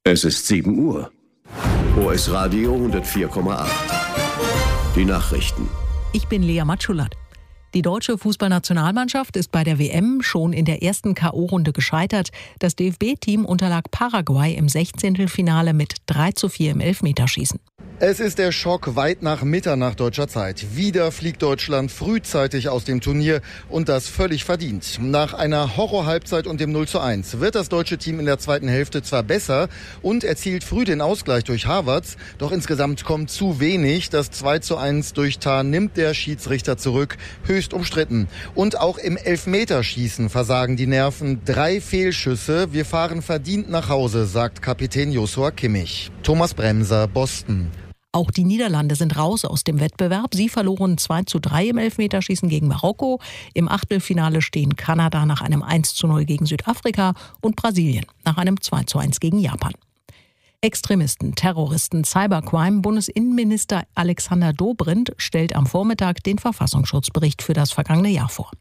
Es ist 7 Uhr. OS Radio 104,8. Die Nachrichten. Ich bin Lea Matschulat. Die deutsche Fußballnationalmannschaft ist bei der WM schon in der ersten K.O.-Runde gescheitert. Das DFB-Team unterlag Paraguay im 16. mit 3:4 im Elfmeterschießen. Es ist der Schock weit nach Mitternacht deutscher Zeit. Wieder fliegt Deutschland frühzeitig aus dem Turnier und das völlig verdient. Nach einer Horror-Halbzeit und dem 0:1 wird das deutsche Team in der zweiten Hälfte zwar besser und erzielt früh den Ausgleich durch Havertz, doch insgesamt kommt zu wenig. Das 2:1 durch Tah nimmt der Schiedsrichter zurück, höchst umstritten. Und auch im Elfmeterschießen versagen die Nerven. 3 Fehlschüsse. Wir fahren verdient nach Hause, sagt Kapitän Joshua Kimmich. Thomas Bremser, Boston. Auch die Niederlande sind raus aus dem Wettbewerb. Sie verloren 2:3 im Elfmeterschießen gegen Marokko. Im Achtelfinale stehen Kanada nach einem 1:0 gegen Südafrika und Brasilien nach einem 2:1 gegen Japan. Extremisten, Terroristen, Cybercrime. Bundesinnenminister Alexander Dobrindt stellt am Vormittag den Verfassungsschutzbericht für das vergangene Jahr vor.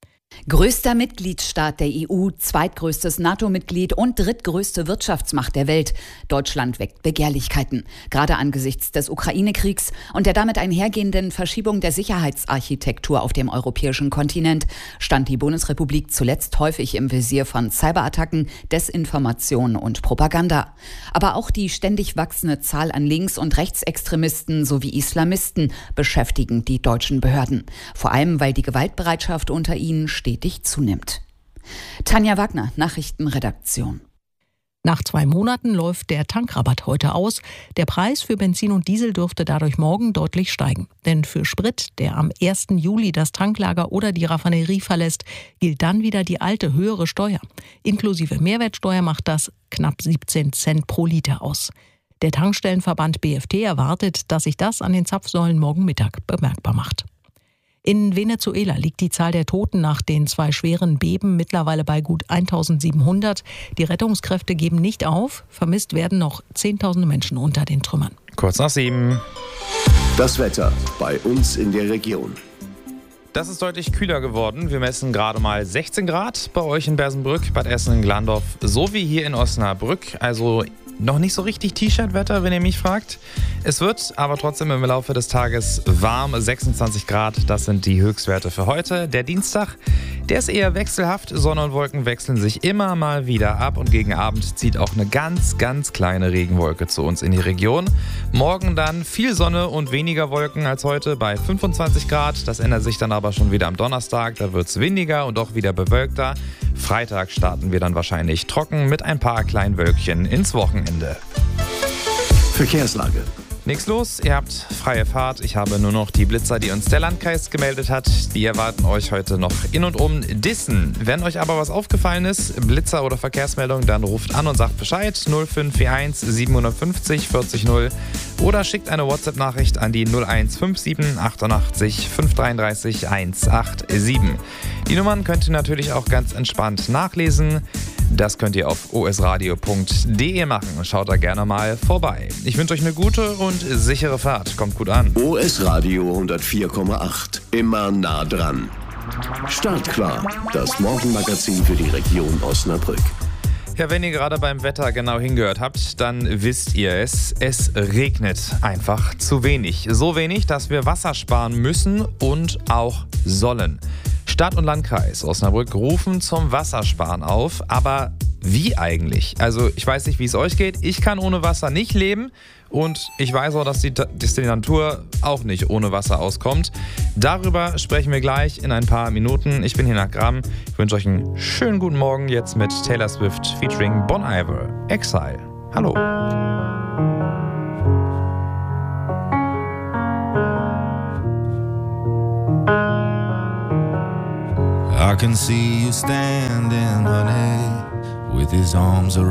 Größter Mitgliedsstaat der EU, zweitgrößtes NATO-Mitglied und drittgrößte Wirtschaftsmacht der Welt. Deutschland weckt Begehrlichkeiten. Gerade angesichts des Ukraine-Kriegs und der damit einhergehenden Verschiebung der Sicherheitsarchitektur auf dem europäischen Kontinent stand die Bundesrepublik zuletzt häufig im Visier von Cyberattacken, Desinformation und Propaganda. Aber auch die ständig wachsende Zahl an Links- und Rechtsextremisten sowie Islamisten beschäftigen die deutschen Behörden. Vor allem, weil die Gewaltbereitschaft unter ihnen stetig zunimmt. Tanja Wagner, Nachrichtenredaktion. Nach 2 Monaten läuft der Tankrabatt heute aus. Der Preis für Benzin und Diesel dürfte dadurch morgen deutlich steigen. Denn für Sprit, der am 1. Juli das Tanklager oder die Raffinerie verlässt, gilt dann wieder die alte, höhere Steuer. Inklusive Mehrwertsteuer macht das knapp 17 Cent pro Liter aus. Der Tankstellenverband BFT erwartet, dass sich das an den Zapfsäulen morgen Mittag bemerkbar macht. In Venezuela liegt die Zahl der Toten nach den 2 schweren Beben mittlerweile bei gut 1700. Die Rettungskräfte geben nicht auf. Vermisst werden noch Zehntausende Menschen unter den Trümmern. Kurz nach 7. Das Wetter bei uns in der Region. Das ist deutlich kühler geworden. Wir messen gerade mal 16 Grad bei euch in Bersenbrück, Bad Essen, Glandorf sowie hier in Osnabrück. Also noch nicht so richtig T-Shirt-Wetter, wenn ihr mich fragt. Es wird aber trotzdem im Laufe des Tages warm, 26 Grad, das sind die Höchstwerte für heute. Der Dienstag, der ist eher wechselhaft, Sonne und Wolken wechseln sich immer mal wieder ab und gegen Abend zieht auch eine ganz, ganz kleine Regenwolke zu uns in die Region. Morgen dann viel Sonne und weniger Wolken als heute bei 25 Grad. Das ändert sich dann aber schon wieder am Donnerstag, da wird es windiger und auch wieder bewölkter. Freitag starten wir dann wahrscheinlich trocken mit ein paar kleinen Wölkchen ins Wochenende. Verkehrslage. Nichts los, ihr habt freie Fahrt. Ich habe nur noch die Blitzer, die uns der Landkreis gemeldet hat. Die erwarten euch heute noch in und um Dissen. Wenn euch aber was aufgefallen ist, Blitzer oder Verkehrsmeldung, dann ruft an und sagt Bescheid. 0541 750 40 0 oder schickt eine WhatsApp-Nachricht an die 0157 88 533 187. Die Nummern könnt ihr natürlich auch ganz entspannt nachlesen. Das könnt ihr auf osradio.de machen. Schaut da gerne mal vorbei. Ich wünsche euch eine gute und sichere Fahrt. Kommt gut an. OS Radio 104,8. Immer nah dran. Startklar. Das Morgenmagazin für die Region Osnabrück. Ja, wenn ihr gerade beim Wetter genau hingehört habt, dann wisst ihr es. Es regnet einfach zu wenig. So wenig, dass wir Wasser sparen müssen und auch sollen. Stadt und Landkreis Osnabrück rufen zum Wassersparen auf, aber wie eigentlich? Also ich weiß nicht, wie es euch geht. Ich kann ohne Wasser nicht leben und ich weiß auch, dass die Natur auch nicht ohne Wasser auskommt. Darüber sprechen wir gleich in ein paar Minuten. Ich bin hier nach Gramm. Ich wünsche euch einen schönen guten Morgen jetzt mit Taylor Swift featuring Bon Iver, Exile. Hallo. I can see you standing, honey, with his arms around